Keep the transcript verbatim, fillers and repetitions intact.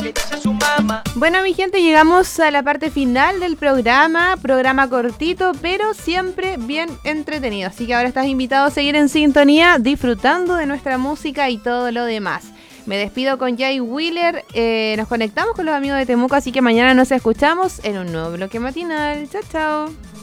Bueno, mi gente, llegamos a la parte final del programa, programa cortito, pero siempre bien entretenido. Así que ahora estás invitado a seguir en sintonía, disfrutando de nuestra música y todo lo demás. Me despido con Jay Wheeler, eh, nos conectamos con los amigos de Temuco, así que mañana nos escuchamos en un nuevo bloque matinal. Chao, chao.